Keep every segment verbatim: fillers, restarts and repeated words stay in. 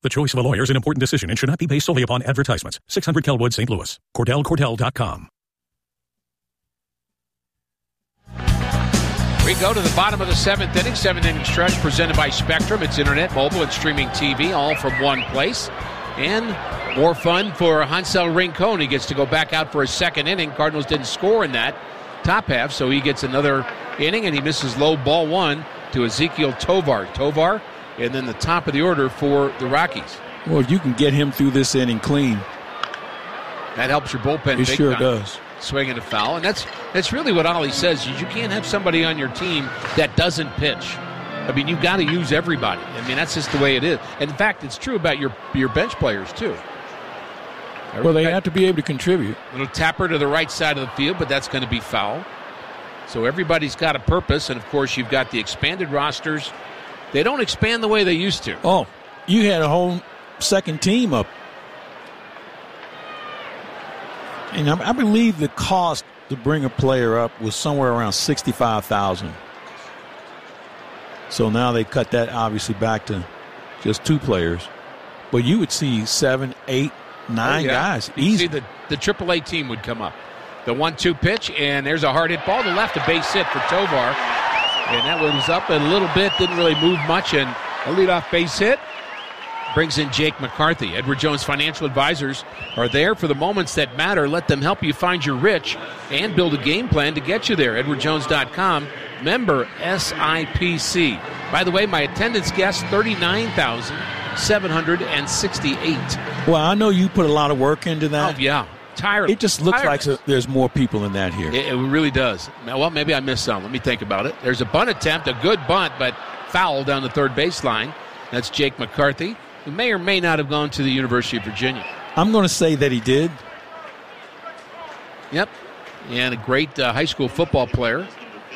The choice of a lawyer is an important decision and should not be based solely upon advertisements. six hundred Kelwood, Saint Louis. Cordell Cordell dot com. We go to the bottom of the seventh inning. Seventh inning stretch presented by Spectrum. It's internet, mobile, and streaming T V, all from one place. And more fun for Hansel Rincon. He gets to go back out for a second inning. Cardinals didn't score in that top half, so he gets another inning, and he misses low ball one to Ezequiel Tovar. Tovar, and then the top of the order for the Rockies. Well, if you can get him through this inning clean, that helps your bullpen. It big sure time. does. Swinging a foul, and that's that's really what Ollie says. Is you can't have somebody on your team that doesn't pitch. I mean, you've got to use everybody. I mean, that's just the way it is. And in fact, it's true about your your bench players too. Well, they have to be able to contribute. Little tapper to the right side of the field, but that's going to be foul. So everybody's got a purpose, and of course, you've got the expanded rosters. They don't expand the way they used to. Oh, you had a whole second team up. And I believe the cost to bring a player up was somewhere around sixty-five thousand dollars. So now they cut that obviously back to just two players. But you would see seven, eight, nine oh, yeah. guys. You'd easy. see the, the triple A team would come up. The one two pitch, and there's a hard hit ball to left, a base hit for Tovar. And that one was up a little bit, didn't really move much, and a leadoff base hit brings in Jake McCarthy. Edward Jones Financial Advisors are there for the moments that matter. Let them help you find your rich and build a game plan to get you there. Edward Jones dot com, member S I P C. By the way, my attendance guest, thirty-nine thousand seven hundred sixty-eight. Well, I know you put a lot of work into that. Oh, yeah. Tired. It just looks Tireless. like there's more people in that here. It, it really does. Well, maybe I missed some. Let me think about it. There's a bunt attempt, a good bunt, but foul down the third baseline. That's Jake McCarthy, who may or may not have gone to the University of Virginia. I'm going to say that he did. Yep. And a great uh, high school football player.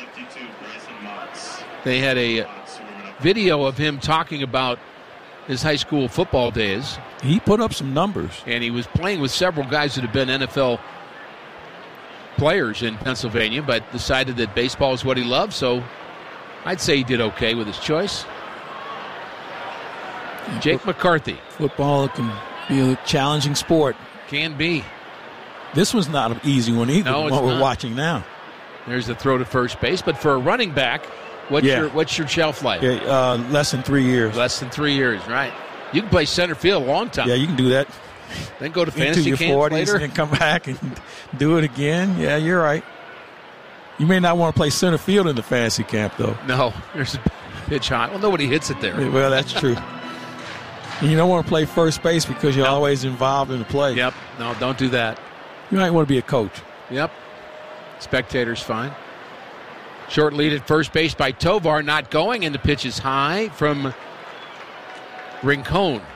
They had a video of him talking about his high school football days. He put up some numbers. And he was playing with several guys that have been N F L players in Pennsylvania, but decided that baseball is what he loved, so I'd say he did okay with his choice. Jake McCarthy. Football can be a challenging sport. Can be. This was not an easy one either, no, it's what we're not. watching now. There's the throw to first base, but for a running back, what's yeah. your what's your shelf life? Yeah, uh, less than three years. Less than three years, right. You can play center field a long time. Yeah, you can do that. Then go to fantasy Into your camp forties later. and come back and do it again. Yeah, you're right. You may not want to play center field in the fantasy camp, though. No, there's a pitch high. Well, nobody hits it there. Well, that's true. And you don't want to play first base because you're no. always involved in the play. Yep. No, don't do that. You might want to be a coach. Yep. Spectator's fine. Short lead at first base by Tovar, not going, and the pitch is high from Rincon.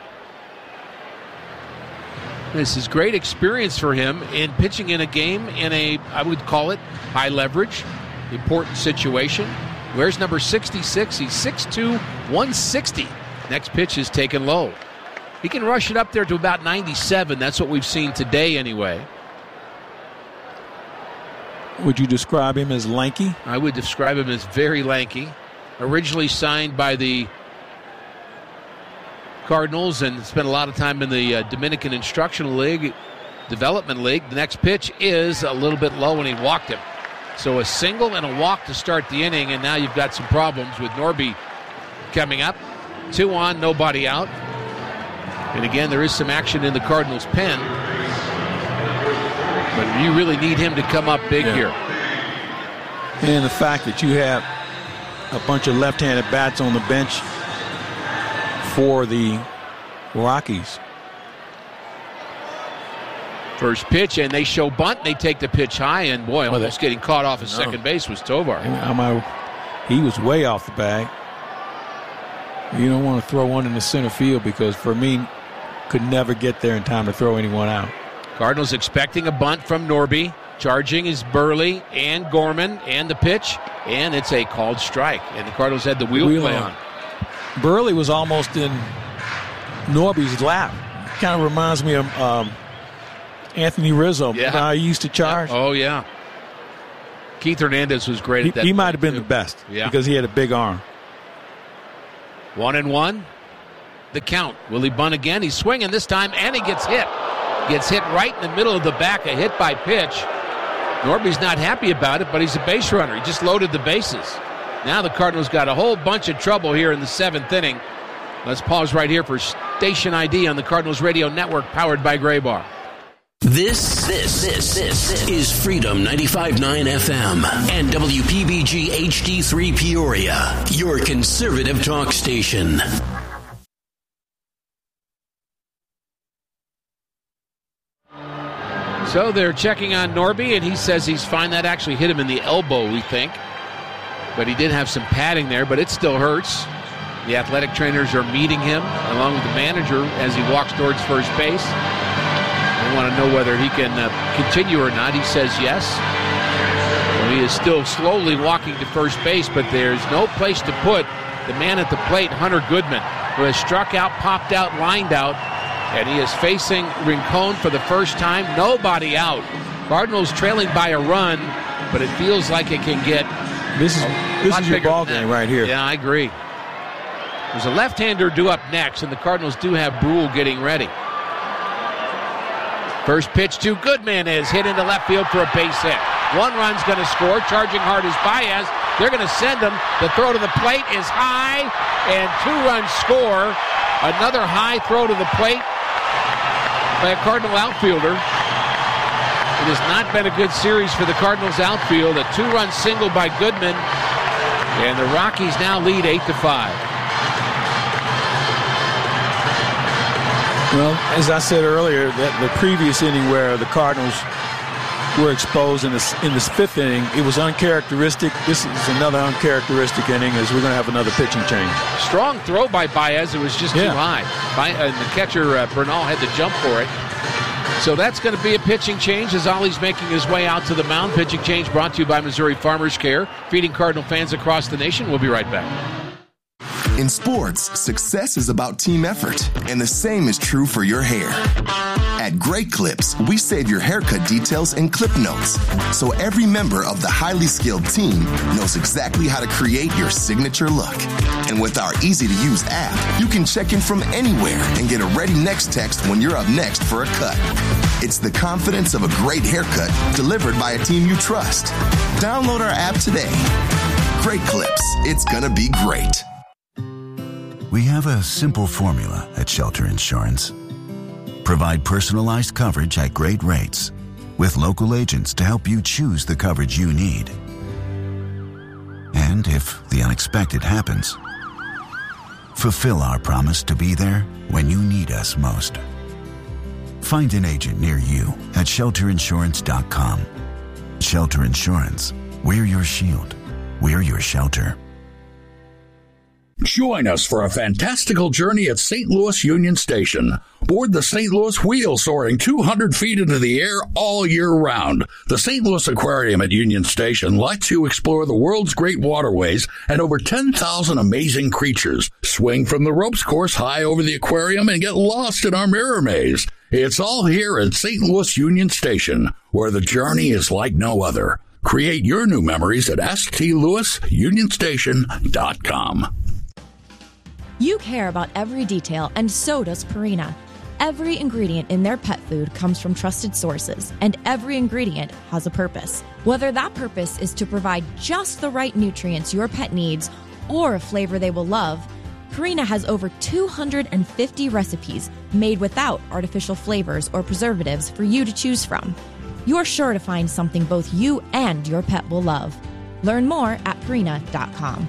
This is great experience for him in pitching in a game in a, I would call it, high leverage, important situation. Where's number sixty-six? He's six two, one sixty. Next pitch is taken low. He can rush it up there to about ninety-seven. That's what we've seen today anyway. Would you describe him as lanky? I would describe him as very lanky. Originally signed by the Cardinals and spent a lot of time in the uh, Dominican Instructional League, Development League. The next pitch is a little bit low, and he walked him. So a single and a walk to start the inning, and now you've got some problems with Norby coming up. Two on, nobody out. And again, there is some action in the Cardinals' pen. But you really need him to come up big yeah. here. And the fact that you have a bunch of left-handed bats on the bench for the Rockies. First pitch, and they show bunt. They take the pitch high, and boy, well, almost that, getting caught off at no. second base was Tovar. He was way off the bag. You don't want to throw one in the center field because Fermin could never get there in time to throw anyone out. Cardinals expecting a bunt from Norby. Charging is Burley and Gorman, and the pitch, and it's a called strike. And the Cardinals had the wheel, wheel play on. on. Burley was almost in Norby's lap. Kind of reminds me of um, Anthony Rizzo. Yeah. How he used to charge. Yeah. Oh, yeah. Keith Hernandez was great he, at that. He might have been too. the best yeah. because he had a big arm. One and one. the count. Will he bunt again? He's swinging this time, and he gets hit. Gets hit right in the middle of the back, a hit by pitch. Norby's not happy about it, but he's a base runner. He just loaded the bases. Now the Cardinals got a whole bunch of trouble here in the seventh inning. Let's pause right here for Station I D on the Cardinals Radio Network, powered by Graybar. This, this, this, this is Freedom ninety-five point nine F M and W P B G H D three Peoria, your conservative talk station. So they're checking on Norby, and he says he's fine. That actually hit him in the elbow, we think. But he did have some padding there, but it still hurts. The athletic trainers are meeting him, along with the manager, as he walks towards first base. They want to know whether he can uh, continue or not. He says yes. Well, he is still slowly walking to first base, but there's no place to put the man at the plate, Hunter Goodman, who has struck out, popped out, lined out, and he is facing Rincon for the first time. Nobody out. Cardinals trailing by a run, but it feels like it can get This is this is your ball game right here. Yeah, I agree. There's a left-hander due up next, and the Cardinals do have Brule getting ready. First pitch to Goodman is hit into left field for a base hit. One run's going to score. Charging hard is Baez. They're going to send him. The throw to the plate is high, and two runs score. Another high throw to the plate by a Cardinal outfielder. It has not been a good series for the Cardinals outfield. A two-run single by Goodman, and the Rockies now lead eight to five. Well, as I said earlier, that the previous inning where the Cardinals were exposed in this in this fifth inning, it was uncharacteristic. This is another uncharacteristic inning, as we're going to have another pitching change. Strong throw by Baez. It was just yeah. too high. By, uh, the catcher, uh, Bernal, had to jump for it. So that's going to be a pitching change as Ollie's making his way out to the mound. Pitching change brought to you by Missouri Farmers Care, feeding Cardinal fans across the nation. We'll be right back. In sports, success is about team effort, and the same is true for your hair. At Great Clips, we save your haircut details in clip notes, so every member of the highly skilled team knows exactly how to create your signature look. And with our easy-to-use app, you can check in from anywhere and get a ready next text when you're up next for a cut. It's the confidence of a great haircut delivered by a team you trust. Download our app today. Great Clips. It's gonna be great. We have a simple formula at Shelter Insurance. Provide personalized coverage at great rates with local agents to help you choose the coverage you need. And if the unexpected happens, fulfill our promise to be there when you need us most. Find an agent near you at shelter insurance dot com. Shelter Insurance. We're your shield. We're your shelter. Join us for a fantastical journey at Saint Louis Union Station. Board the Saint Louis Wheel, soaring two hundred feet into the air all year round. The Saint Louis Aquarium at Union Station lets you explore the world's great waterways and over ten thousand amazing creatures. Swing from the ropes course high over the aquarium and get lost in our mirror maze. It's all here at Saint Louis Union Station, where the journey is like no other. Create your new memories at s t louis union station dot com. You care about every detail, and so does Purina. Every ingredient in their pet food comes from trusted sources, and every ingredient has a purpose. Whether that purpose is to provide just the right nutrients your pet needs or a flavor they will love, Purina has over two hundred fifty recipes made without artificial flavors or preservatives for you to choose from. You're sure to find something both you and your pet will love. Learn more at purina dot com.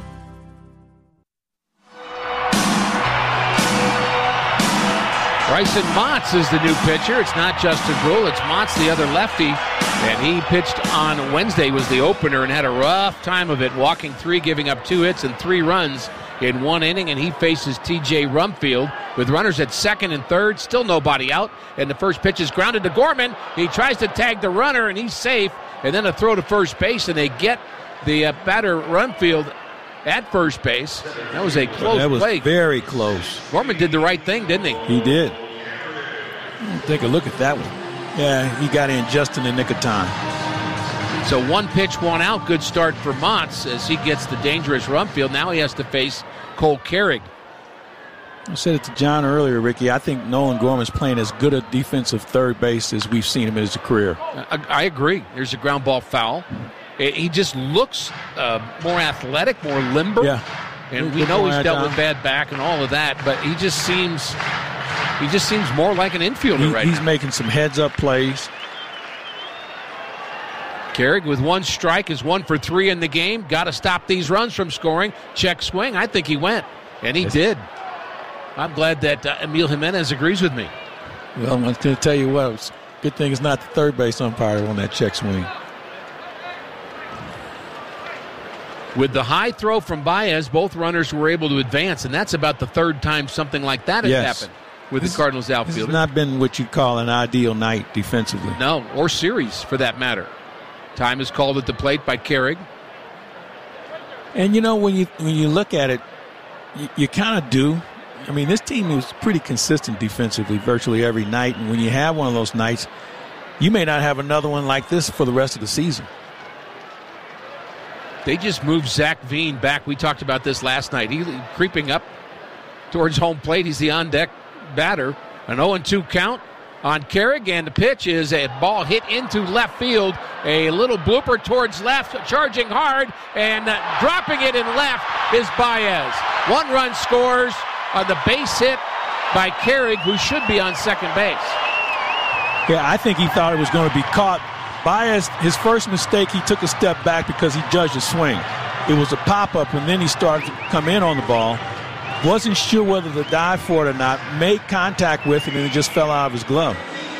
Bryson Motts is the new pitcher. It's not Justin Brule. It's Motts, the other lefty. And he pitched on Wednesday, was the opener, and had a rough time of it, walking three, giving up two hits and three runs in one inning. And he faces T J Rumfield with runners at second and third. Still nobody out. And the first pitch is grounded to Gorman. He tries to tag the runner, and he's safe. And then a throw to first base, and they get the uh, batter Rumfield at first base. That was a close play. That was play. very close. Gorman did the right thing, didn't he? He did. Take a look at that one. Yeah, he got in just in the nick of time. So one pitch, one out. Good start for Motts as he gets the dangerous Rumfield. Now he has to face Cole Carrig. I said it to John earlier, Ricky. I think Nolan Gorman's playing as good a defensive third base as we've seen him in his career. I, I agree. There's a ground ball foul. He just looks uh, more athletic, more limber. Yeah. And we know he's dealt with bad back and all of that, but he just seems he just seems more like an infielder he, right he's now. He's making some heads-up plays. Carrick with one strike is one for three in the game. Got to stop these runs from scoring. Check swing. I think he went, and he Yes. did. I'm glad that uh, Emil Jimenez agrees with me. Well, I'm going to tell you what. It's good thing it's not the third base umpire on that check swing. With the high throw from Baez, both runners were able to advance, and that's about the third time something like that has Yes. happened with This- the Cardinals This outfielder. has not been what you'd call an ideal night defensively. No, or series for that matter. Time is called at the plate by Carrick. And, you know, when you when you look at it, you, you kind of do. I mean, this team is pretty consistent defensively virtually every night. And when you have one of those nights, you may not have another one like this for the rest of the season. They just moved Zach Veen back. We talked about this last night. He creeping up towards home plate. He's the on-deck batter. An oh and two count on Carrick, and the pitch is a ball hit into left field. A little blooper towards left, charging hard, and uh, dropping it in left is Baez. One run scores on the base hit by Carrick, who should be on second base. Yeah, I think he thought it was going to be caught. Baez, his first mistake, he took a step back because he judged the swing. It was a pop-up, and then he started to come in on the ball. Wasn't sure whether to dive for it or not. Made contact with it, and it just fell out of his glove.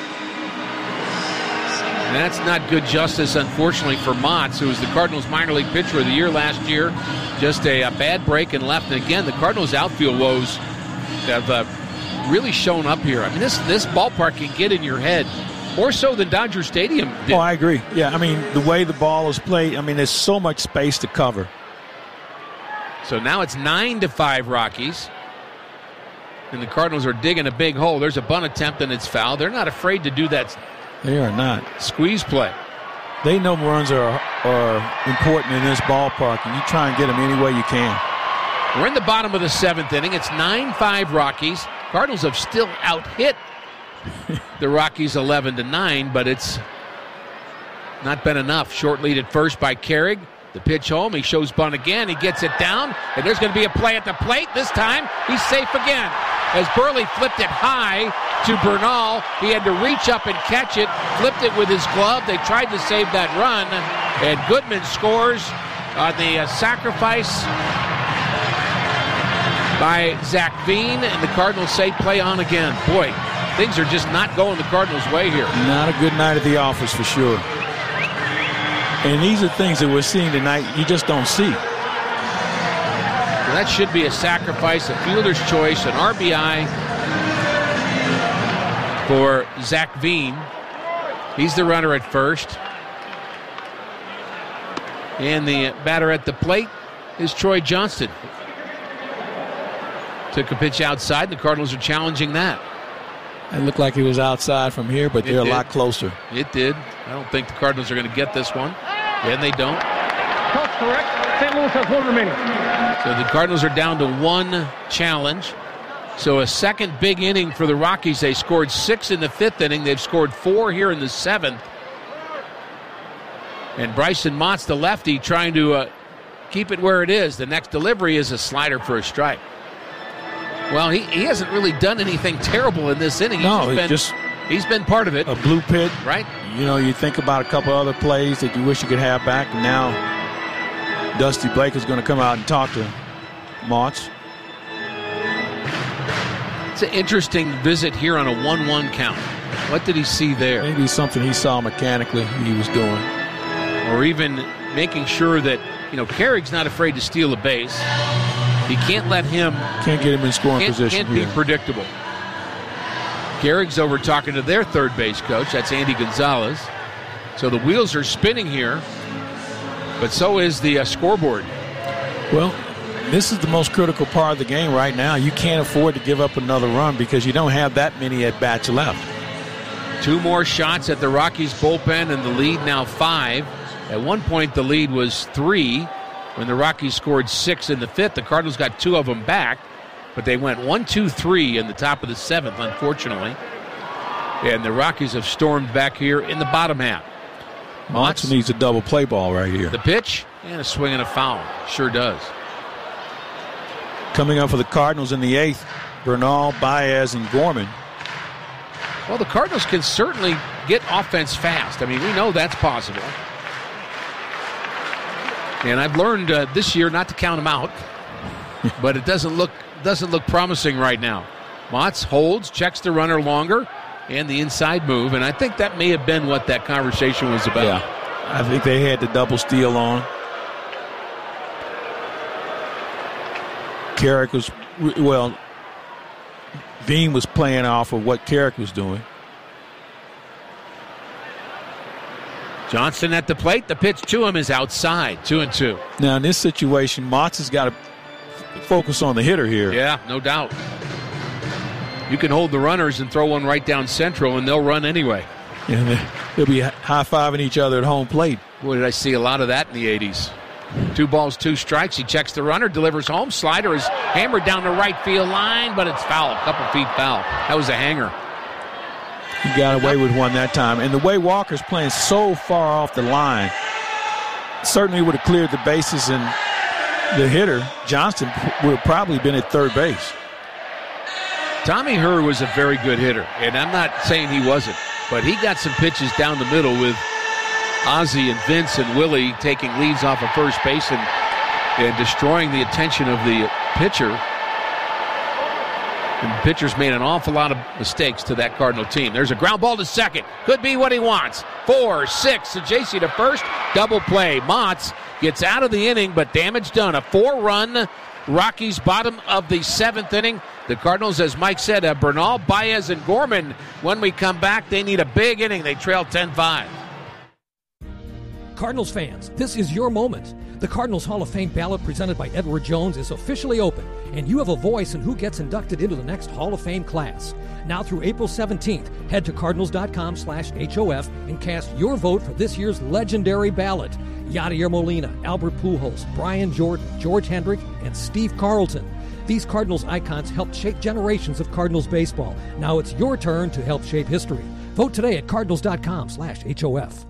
And that's not good justice, unfortunately, for Motts, who was the Cardinals' minor league pitcher of the year last year. Just a, a bad break and left. And again, the Cardinals' outfield woes have uh, really shown up here. I mean, this this ballpark can get in your head more so than Dodger Stadium did. Oh, I agree. Yeah, I mean, the way the ball is played, I mean, there's so much space to cover. So now it's nine to five Rockies. And the Cardinals are digging a big hole. There's a bunt attempt, and it's foul. They're not afraid to do that. They are not. Squeeze play. They know runs are, are important in this ballpark, and you try and get them any way you can. We're in the bottom of the seventh inning. It's nine five Rockies. Cardinals have still out-hit the Rockies eleven to nine, but it's not been enough. Short lead at first by Carrick. The pitch home. He shows bunt again. He gets it down, and there's going to be a play at the plate. This time, he's safe again. As Burley flipped it high to Bernal, he had to reach up and catch it, flipped it with his glove. They tried to save that run, and Goodman scores on the uh, sacrifice by Zach Veen, and the Cardinals say play on again. Boy, things are just not going the Cardinals' way here. Not a good night at the office for sure. And these are things that we're seeing tonight you just don't see. Well, that should be a sacrifice, a fielder's choice, an R B I for Zach Veen. He's the runner at first. And the batter at the plate is Troy Johnston. Took a pitch outside. The Cardinals are challenging that. It looked like it was outside from here, but they're a lot closer. It did. I don't think the Cardinals are going to get this one. And they don't. That's correct. Saint Louis has one remaining. So the Cardinals are down to one challenge. So a second big inning for the Rockies. They scored six in the fifth inning. They've scored four here in the seventh. And Bryson Motts, the lefty, trying to uh, keep it where it is. The next delivery is a slider for a strike. Well, he, he hasn't really done anything terrible in this inning. He's No, just it been, just he's been part of it. a blue pit. Right. You know, you think about a couple other plays that you wish you could have back, and now Dusty Blake is going to come out and talk to Motts. It's an interesting visit here on a one one count. What did he see there? Maybe something he saw mechanically he was doing. Or even making sure that, you know, Carrick's not afraid to steal a base. He can't let him... Can't get him in scoring can't, position Can't here. be predictable. Carrick's over talking to their third base coach. That's Andy Gonzalez. So the wheels are spinning here, but so is the uh, scoreboard. Well, this is the most critical part of the game right now. You can't afford to give up another run because you don't have that many at-bats left. Two more shots at the Rockies bullpen, and the lead now five. At one point, the lead was three when the Rockies scored six in the fifth. The Cardinals got two of them back. But they went one, two, three in the top of the seventh, unfortunately. And the Rockies have stormed back here in the bottom half. Monson needs a double play ball right here. The pitch and a swing and a foul. Sure does. Coming up for the Cardinals in the eighth, Bernal, Baez, and Gorman. Well, the Cardinals can certainly get offense fast. I mean, we know that's possible. And I've learned uh, this year not to count them out, but it doesn't look doesn't look promising right now. Motts holds, checks the runner longer, and the inside move, and I think that may have been what that conversation was about. Yeah, I think they had the double steal on. Carrick was, well, Veen was playing off of what Carrick was doing. Johnston at the plate. The pitch to him is outside. Two and two. Now, in this situation, Motts has got to focus on the hitter here. Yeah, no doubt. You can hold the runners and throw one right down central, and they'll run anyway. Yeah, they'll be high-fiving each other at home plate. Boy, did I see a lot of that in the eighties. Two balls, two strikes. He checks the runner, delivers home. Slider is hammered down the right field line, but it's foul. A couple feet foul. That was a hanger. He got away with one that time. And the way Walker's playing so far off the line, certainly would have cleared the bases, and the hitter, Johnston, would have probably been at third base. Tommy Herr was a very good hitter, and I'm not saying he wasn't, but he got some pitches down the middle with Ozzie and Vince and Willie taking leads off of first base and, and destroying the attention of the pitcher. And the pitcher's made an awful lot of mistakes to that Cardinal team. There's a ground ball to second. Could be what he wants. Four, six, J C to first. Double play. Motts gets out of the inning, but damage done. A four-run Rockies bottom of the seventh inning. The Cardinals, as Mike said, have Bernal, Baez, and Gorman. When we come back, they need a big inning. They trail ten five. Cardinals fans, this is your moment. The Cardinals Hall of Fame ballot presented by Edward Jones is officially open, and you have a voice in who gets inducted into the next Hall of Fame class. Now through April seventeenth, head to cardinals.com slash HOF and cast your vote for this year's legendary ballot. Yadier Molina, Albert Pujols, Brian Jordan, George Hendrick, and Steve Carlton. These Cardinals icons helped shape generations of Cardinals baseball. Now it's your turn to help shape history. Vote today at cardinals.com slash HOF.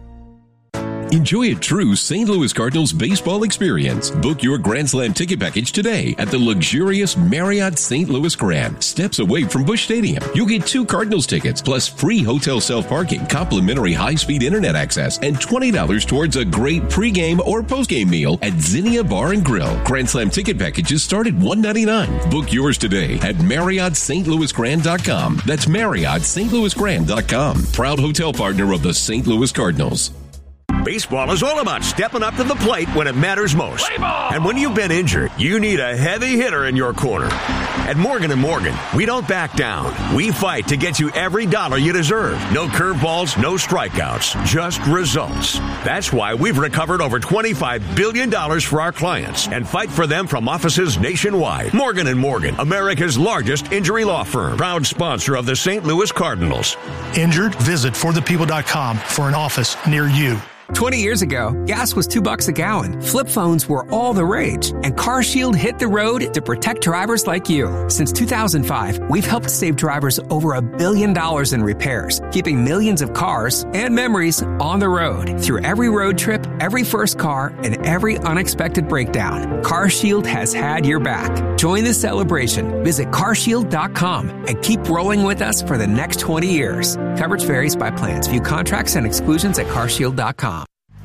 Enjoy a true Saint Louis Cardinals baseball experience. Book your Grand Slam ticket package today at the luxurious Marriott Saint Louis Grand, steps away from Busch Stadium. You'll get two Cardinals tickets plus free hotel self-parking, complimentary high-speed internet access, and twenty dollars towards a great pregame or postgame meal at Zinnia Bar and Grill. Grand Slam ticket packages start at one hundred ninety-nine dollars. Book yours today at Marriott Saint Louis Grand dot com. That's Marriott Saint Louis Grand dot com. Proud hotel partner of the Saint Louis Cardinals. Baseball is all about stepping up to the plate when it matters most. And when you've been injured, you need a heavy hitter in your corner. At Morgan and Morgan, we don't back down. We fight to get you every dollar you deserve. No curveballs, no strikeouts, just results. That's why we've recovered over twenty-five billion dollars for our clients and fight for them from offices nationwide. Morgan and Morgan, America's largest injury law firm, proud sponsor of the Saint Louis Cardinals. Injured? Visit for the people dot com for an office near you. twenty years ago, gas was two bucks a gallon. Flip phones were all the rage, and CarShield hit the road to protect drivers like you. Since two thousand five, we've helped save drivers over a billion dollars in repairs, keeping millions of cars and memories on the road. Through every road trip, every first car, and every unexpected breakdown, CarShield has had your back. Join the celebration. Visit car shield dot com and keep rolling with us for the next twenty years. Coverage varies by plans. View contracts and exclusions at car shield dot com.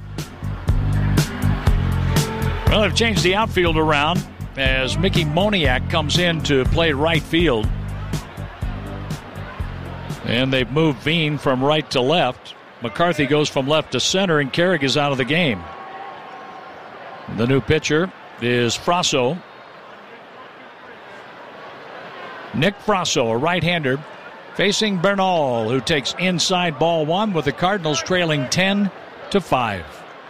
Well, they've changed the outfield around as Mickey Moniak comes in to play right field. And they've moved Veen from right to left. McCarthy goes from left to center, and Carrick is out of the game. The new pitcher is Frasso. Nick Frasso, a right-hander, facing Bernal, who takes inside ball one with the Cardinals trailing ten to five.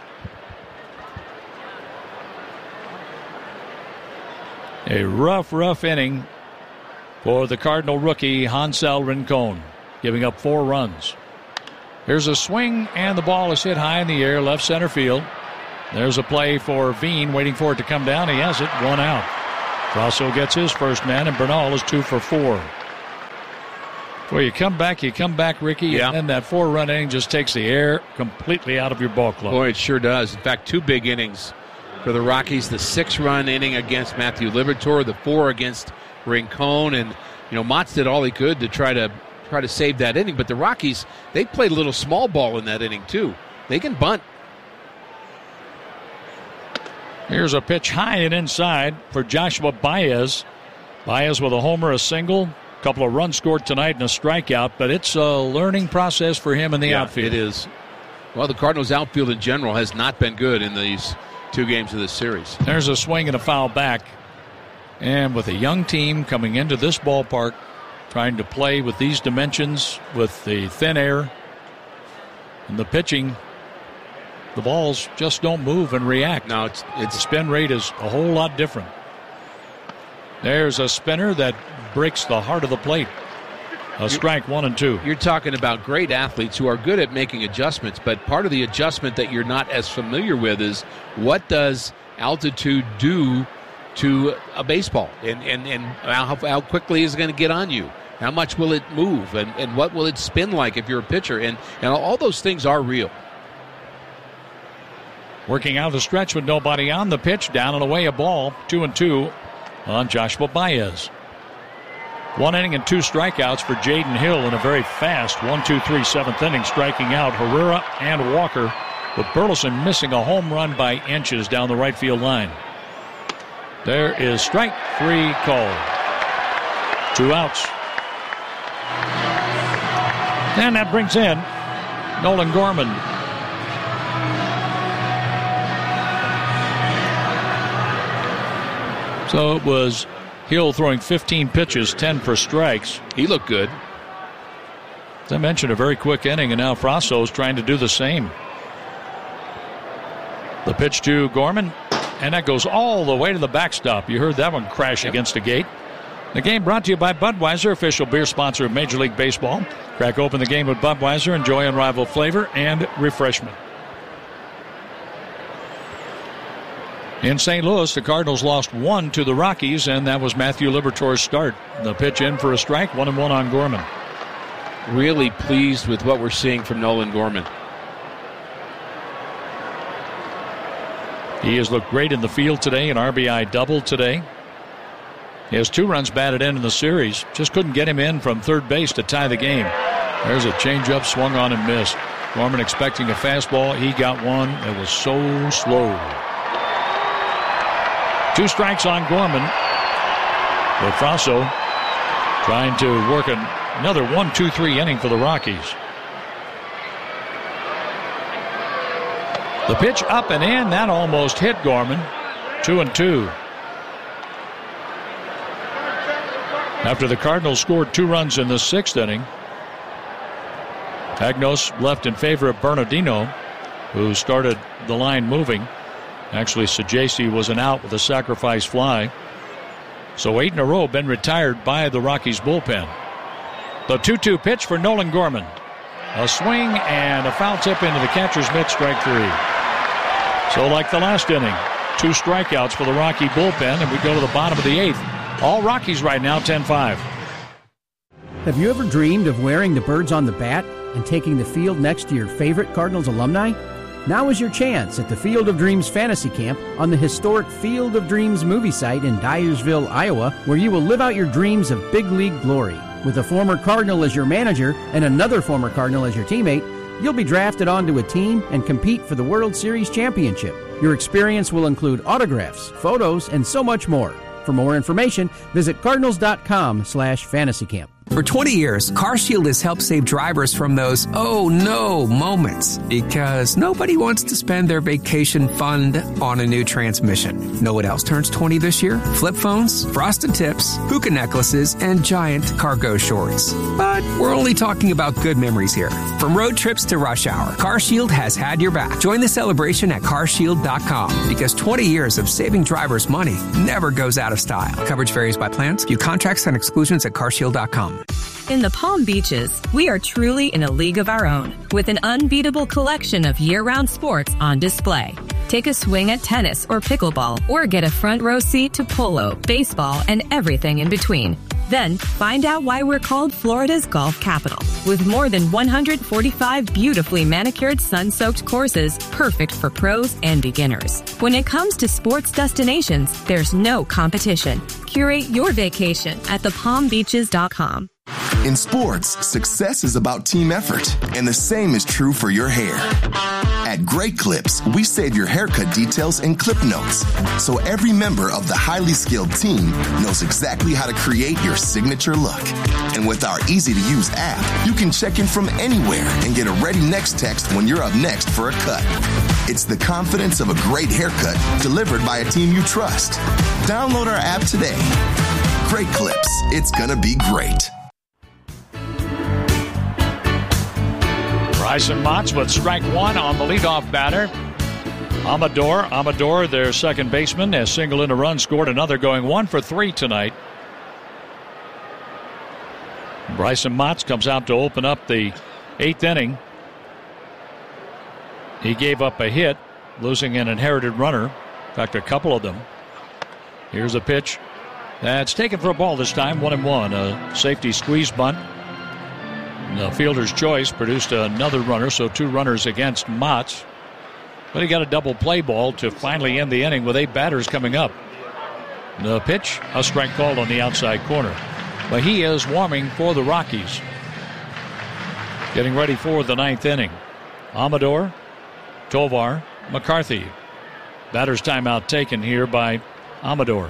A rough, rough inning for the Cardinal rookie Hansel Rincon, giving up four runs. Here's a swing, and the ball is hit high in the air, left center field. There's a play for Veen, waiting for it to come down. He has it, one out. Rosso gets his first man, and Bernal is two for four. Well, you come back, you come back, Ricky, yeah. and then that four-run inning just takes the air completely out of your ball club. Boy, it sure does. In fact, two big innings for the Rockies. The six-run inning against Matthew Liberatore, the four against Rincon, and you know Mott's did all he could to try to try to save that inning. But the Rockies, they played a little small ball in that inning too. They can bunt. Here's a pitch high and inside for Joshua Baez. Baez with a homer, a single. Couple of runs scored tonight and a strikeout, but it's a learning process for him in the yeah, outfield. It is. Well, the Cardinals' outfield in general has not been good in these two games of this series. There's a swing and a foul back. And with a young team coming into this ballpark, trying to play with these dimensions, with the thin air and the pitching, the balls just don't move and react. No, it's, it's the spin rate is a whole lot different. There's a spinner that breaks the heart of the plate. A strike, one and two. You're talking about great athletes who are good at making adjustments, but part of the adjustment that you're not as familiar with is what does altitude do to a baseball? And, and, and how, how quickly is it going to get on you? How much will it move? And, and what will it spin like if you're a pitcher? And, and all those things are real. Working out the stretch with nobody on the pitch. Down and away a ball. Two and two on Joshua Baez. One inning and two strikeouts for Jaden Hill in a very fast one two three seventh inning, striking out Herrera and Walker, with Burleson missing a home run by inches down the right field line. There is strike three called. Two outs. And that brings in Nolan Gorman. So it was Hill throwing fifteen pitches, ten for strikes. He looked good. As I mentioned, a very quick inning, and now Frasso's trying to do the same. The pitch to Gorman, and that goes all the way to the backstop. You heard that one crash yep. against the gate. The game brought to you by Budweiser, official beer sponsor of Major League Baseball. Crack open the game with Budweiser, enjoy unrivaled flavor and refreshment. In Saint Louis, the Cardinals lost one to the Rockies, and that was Matthew Liberatore's start. The pitch in for a strike, one and one on Gorman. Really pleased with what we're seeing from Nolan Gorman. He has looked great in the field today, an R B I double today. He has two runs batted in in the series. Just couldn't get him in from third base to tie the game. There's a changeup swung on and missed. Gorman expecting a fastball. He got one. It was so slow. Two strikes on Gorman. With Frasso trying to work an, another one two three inning for the Rockies. The pitch up and in. That almost hit Gorman. Two and two. After the Cardinals scored two runs in the sixth inning, Agnos left in favor of Bernardino, who started the line moving. Actually, Sajesi was an out with a sacrifice fly. So eight in a row been retired by the Rockies bullpen. The two two pitch for Nolan Gorman. A swing and a foul tip into the catcher's mitt, strike three. So like the last inning, two strikeouts for the Rocky bullpen, and we go to the bottom of the eighth. All Rockies right now, ten five. Have you ever dreamed of wearing the birds on the bat and taking the field next to your favorite Cardinals alumni? Now is your chance at the Field of Dreams Fantasy Camp on the historic Field of Dreams movie site in Dyersville, Iowa, where you will live out your dreams of big league glory. With a former Cardinal as your manager and another former Cardinal as your teammate, you'll be drafted onto a team and compete for the World Series championship. Your experience will include autographs, photos, and so much more. For more information, visit cardinals.com slash fantasy camp. For twenty years, CarShield has helped save drivers from those oh no moments because nobody wants to spend their vacation fund on a new transmission. Know what else turns twenty this year? Flip phones, frosted tips, hookah necklaces, and giant cargo shorts. But we're only talking about good memories here. From road trips to rush hour, CarShield has had your back. Join the celebration at car shield dot com because twenty years of saving drivers money never goes out of style. Coverage varies by plans. View contracts and exclusions at car shield dot com. In the Palm Beaches, we are truly in a league of our own with an unbeatable collection of year-round sports on display. Take a swing at tennis or pickleball, or get a front row seat to polo, baseball, and everything in between. Then, find out why we're called Florida's golf capital. With more than one hundred forty-five beautifully manicured sun-soaked courses, perfect for pros and beginners. When it comes to sports destinations, there's no competition. Curate your vacation at the palm beaches dot com. In sports, success is about team effort, and the same is true for your hair. At Great Clips, we save your haircut details in clip notes, so every member of the highly skilled team knows exactly how to create your signature look. And with our easy-to-use app, you can check in from anywhere and get a ready next text when you're up next for a cut. It's the confidence of a great haircut delivered by a team you trust. Download our app today. Great Clips. It's gonna be great. Bryson Motts with strike one on the leadoff batter. Amador, Amador, their second baseman, has singled in a run, scored another, going one for three tonight. Bryson Motts comes out to open up the eighth inning. He gave up a hit, losing an inherited runner. In fact, a couple of them. Here's a pitch that's taken for a ball this time, one and one. A safety squeeze bunt. The fielder's choice produced another runner, so two runners against Motts. But he got a double play ball to finally end the inning with eight batters coming up. The pitch, a strike called on the outside corner. But he is warming for the Rockies. Getting ready for the ninth inning. Amador, Tovar, McCarthy. Batter's timeout taken here by Amador.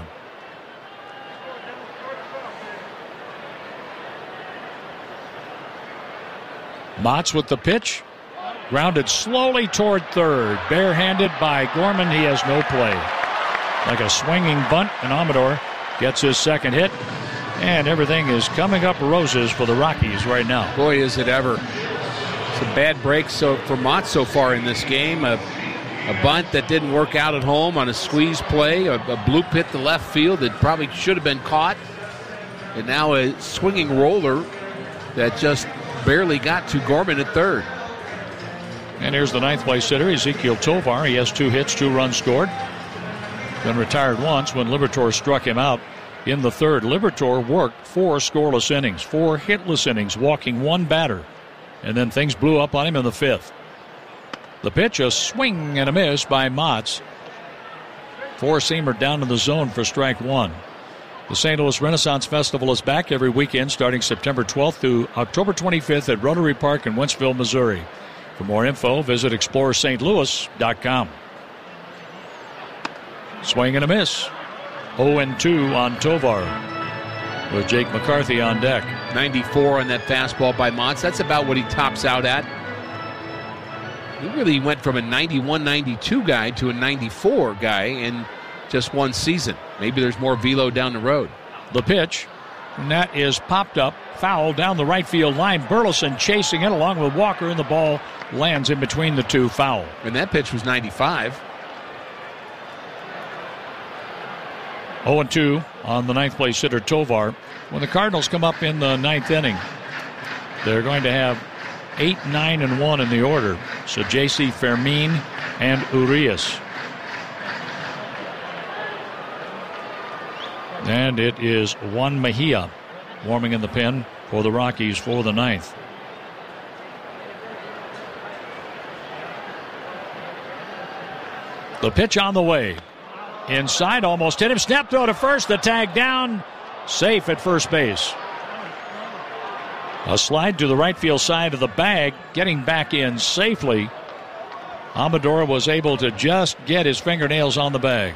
Motts with the pitch. Grounded slowly toward third. Barehanded by Gorman. He has no play. Like a swinging bunt, and Amador gets his second hit. And everything is coming up roses for the Rockies right now. Boy, is it ever. It's a bad break so for Motts so far in this game. A, a bunt that didn't work out at home on a squeeze play. A, a bloop hit to left field that probably should have been caught. And now a swinging roller that just barely got to Gorman at third. And here's the ninth place hitter, Ezekiel Tovar. He has two hits, two runs scored. Been retired once when Liberatore struck him out in the third. Liberatore worked four scoreless innings, four hitless innings, walking one batter. And then things blew up on him in the fifth. The pitch, a swing and a miss by Motts. Four-seamer down in the zone for strike one. The Saint Louis Renaissance Festival is back every weekend starting September twelfth through October twenty-fifth at Rotary Park in Wentzville, Missouri. For more info, visit explore st louis dot com. Swing and a miss. oh and two on Tovar with Jake McCarthy on deck. ninety-four on that fastball by Motts. That's about what he tops out at. He really went from a ninety-one ninety-two guy to a ninety-four guy in just one season. Maybe there's more velo down the road. The pitch, and that is popped up, foul down the right field line. Burleson chasing it along with Walker, and the ball lands in between the two, foul. And that pitch was ninety-five. oh and two on the ninth place hitter Tovar. When the Cardinals come up in the ninth inning, they're going to have eight, nine, and one in the order. So J C Fermin and Urias. And it is Juan Mejia warming in the pen for the Rockies for the ninth. The pitch on the way. Inside, almost hit him. Snap throw to first. The tag down. Safe at first base. A slide to the right field side of the bag. Getting back in safely. Amador was able to just get his fingernails on the bag.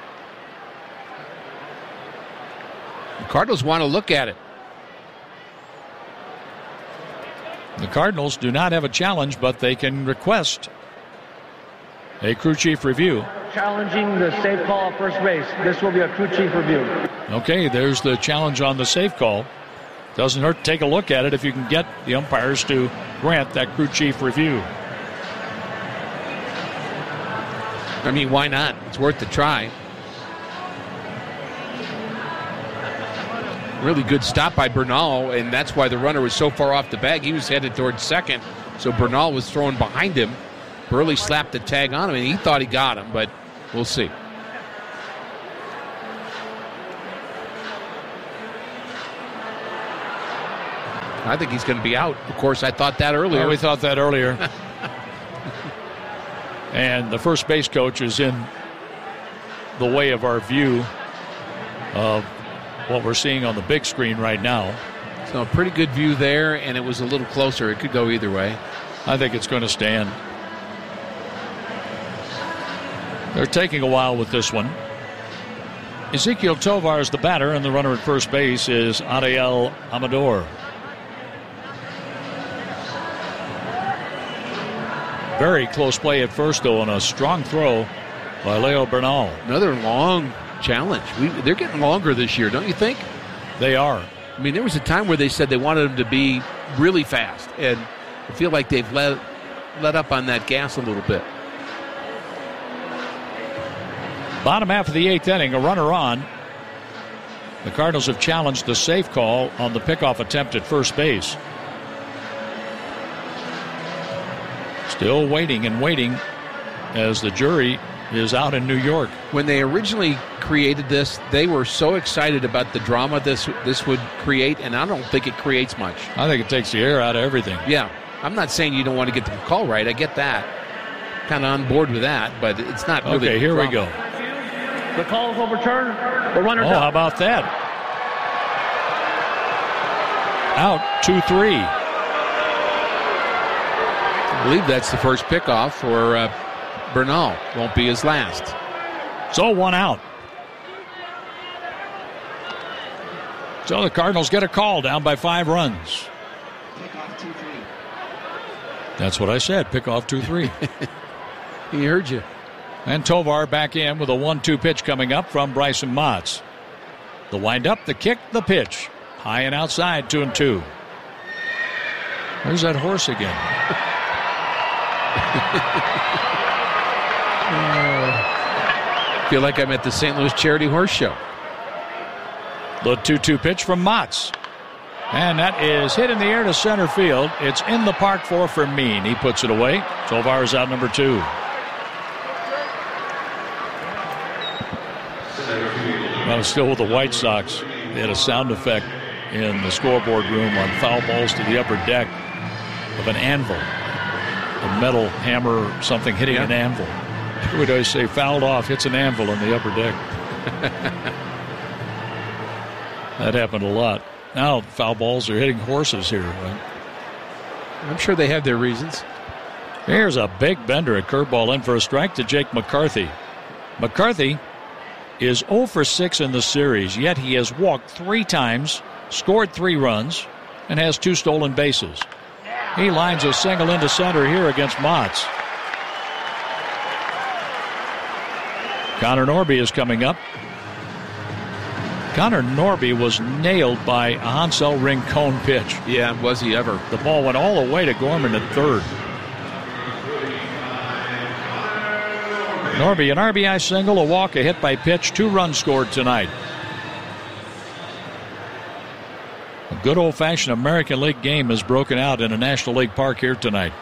The Cardinals want to look at it. The Cardinals do not have a challenge, but they can request a crew chief review. Challenging the safe call at first base. This will be a crew chief review. Okay, there's the challenge on the safe call. Doesn't hurt to take a look at it if you can get the umpires to grant that crew chief review. I mean, why not? It's worth the try. Really good stop by Bernal, and that's why the runner was so far off the bag. He was headed towards second, so Bernal was thrown behind him. Burley slapped the tag on him, and he thought he got him, but we'll see. I think he's going to be out. Of course, I thought that earlier. Well, we thought that earlier. And the first base coach is in the way of our view of what we're seeing on the big screen right now. So a pretty good view there, and it was a little closer. It could go either way. I think it's going to stand. They're taking a while with this one. Ezequiel Tovar is the batter, and the runner at first base is Ariel Amador. Very close play at first, though, and a strong throw by Leo Bernal. Another long challenge. We, they're getting longer this year, don't you think? They are. I mean, there was a time where they said they wanted him to be really fast, and I feel like they've let, let up on that gas a little bit. Bottom half of the eighth inning, a runner on. The Cardinals have challenged the safe call on the pickoff attempt at first base. Still waiting and waiting as the jury is out in New York. When they originally created this, they were so excited about the drama this this would create, and I don't think it creates much. I think it takes the air out of everything. Yeah. I'm not saying you don't want to get the call right. I get that. Kind of on board with that, but it's not really. Okay, here drama. we go. The call is overturned. The runner's Oh, out. how about that? Out two three. I believe that's the first pickoff for uh, Bernal. Won't be his last. So one out. So the Cardinals get a call down by five runs. That's what I said. Pick off two three. He heard you. And Tovar back in with a one two pitch coming up from Bryson Motts. The windup, the kick, the pitch. High and outside, two and two. There's that horse again. uh, feel like I'm at the Saint Louis Charity Horse Show. The two two pitch from Motts. And that is hit in the air to center field. It's in the park for Fermin. He puts it away. Tovar is out number two. Well, still with the White Sox. They had a sound effect in the scoreboard room on foul balls to the upper deck of an anvil. A metal hammer or something hitting yeah. an anvil. We'd always say fouled off, hits an anvil on the upper deck. That happened a lot. Now foul balls are hitting horses here. Right? I'm sure they have their reasons. Here's a big bender, a curveball in for a strike to Jake McCarthy. McCarthy is oh for six in the series, yet he has walked three times, scored three runs, and has two stolen bases. He lines a single into center here against Motts. Connor Norby is coming up. Connor Norby was nailed by a Hansel Rincon pitch. Yeah, was he ever. The ball went all the way to Gorman at third. Norby, an R B I single, a walk, a hit by pitch, two runs scored tonight. A good old-fashioned American League game is broken out in a National League park here tonight.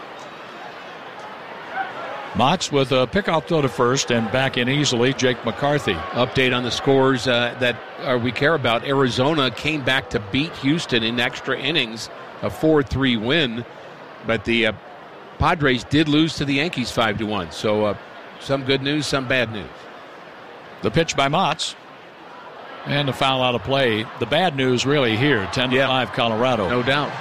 Motts with a pickoff throw to first and back in easily, Jake McCarthy. Update on the scores uh, that uh, we care about. Arizona came back to beat Houston in extra innings, a four three win. But the uh, Padres did lose to the Yankees five to one. So uh, some good news, some bad news. The pitch by Motts. And a foul out of play. The bad news really here, ten to five Colorado. No doubt.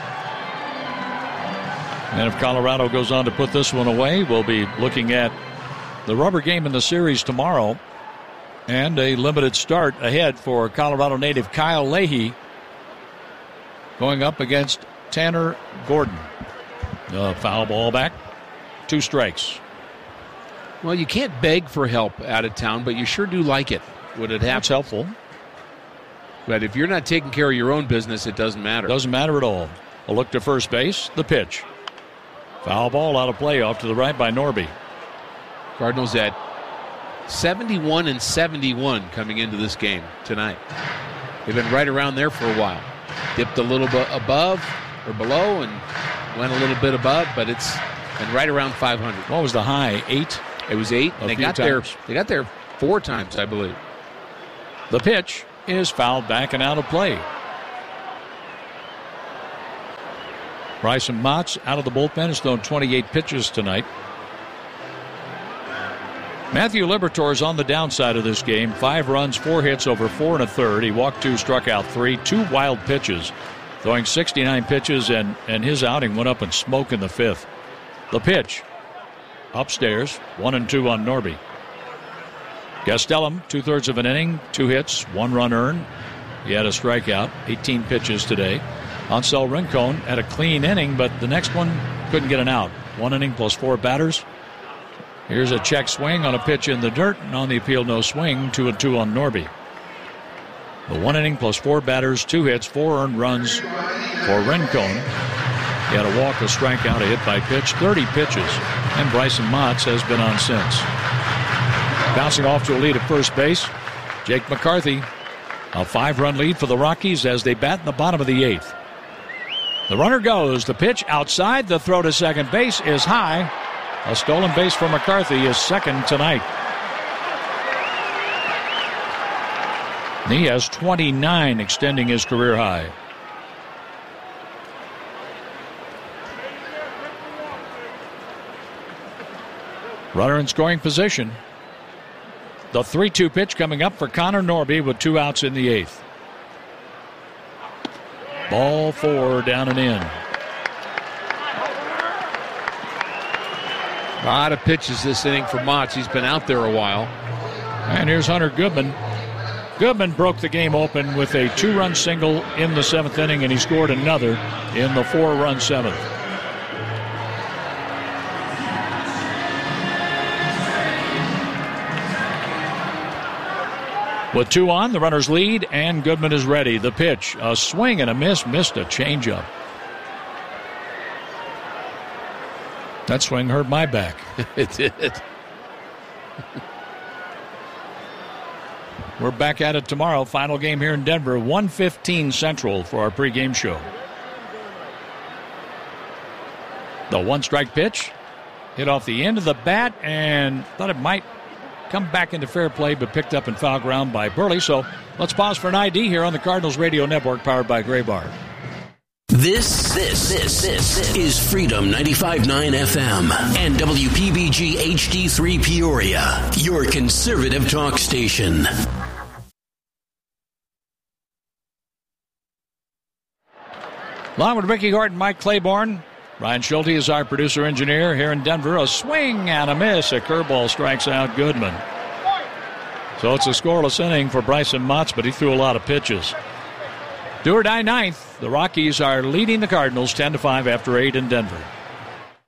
And if Colorado goes on to put this one away, we'll be looking at the rubber game in the series tomorrow and a limited start ahead for Colorado native Kyle Leahy going up against Tanner Gordon. The foul ball back. Two strikes. Well, you can't beg for help out of town, but you sure do like it. Would it happen? That's helpful. But if you're not taking care of your own business, it doesn't matter. Doesn't matter at all. A look to first base. The pitch. Foul ball out of play off to the right by Norby. Cardinals at seventy-one and seventy-one coming into this game tonight. They've been right around there for a while. Dipped a little bit above or below and went a little bit above, but it's and right around five hundred. What was the high? Eight? It was eight. A They few got times. there. They got there four times, I believe. The pitch is fouled back and out of play. Bryson Motts out of the bullpen has thrown twenty-eight pitches tonight. Matthew Liberatore is on the downside of this game. Five runs, four hits over four and a third. He walked two, struck out three, two wild pitches, throwing sixty-nine pitches, and, and his outing went up in smoke in the fifth. The pitch, upstairs, one and two on Norby. Gastelum, two-thirds of an inning, two hits, one run earned. He had a strikeout, eighteen pitches today. Ansel Rincon had a clean inning, but the next one couldn't get an out. One inning plus four batters. Here's a check swing on a pitch in the dirt, and on the appeal, no swing. Two and two on Norby. The one inning plus four batters, two hits, four earned runs for Rincon. He had a walk, a strikeout, a hit by pitch, thirty pitches, and Bryson Motts has been on since. Bouncing off to a lead at first base, Jake McCarthy. A five-run lead for the Rockies as they bat in the bottom of the eighth. The runner goes. The pitch outside. The throw to second base is high. A stolen base for McCarthy is second tonight. He has twenty-nine, extending his career high. Runner in scoring position. The three two pitch coming up for Connor Norby with two outs in the eighth. Ball four down and in. A lot of pitches this inning for Motts. He's been out there a while. And here's Hunter Goodman. Goodman broke the game open with a two-run single in the seventh inning, and he scored another in the four-run seventh. With two on, the runners lead, and Goodman is ready. The pitch, a swing and a miss, missed a changeup. That swing hurt my back. It did. We're back at it tomorrow. Final game here in Denver, one fifteen Central for our pregame show. The one-strike pitch hit off the end of the bat and thought it might come back into fair play, but picked up in foul ground by Burley. So let's pause for an I D here on the Cardinals Radio Network, powered by Graybar. This, this, this, this is Freedom ninety-five point nine F M and W P B G H D three Peoria, your conservative talk station. Along with Ricky Horton, Mike Claiborne, Ryan Schulte is our producer-engineer here in Denver. A swing and a miss. A curveball strikes out Goodman. So it's a scoreless inning for Bryson Motts, but he threw a lot of pitches. Do or die ninth. The Rockies are leading the Cardinals ten to five after eight in Denver.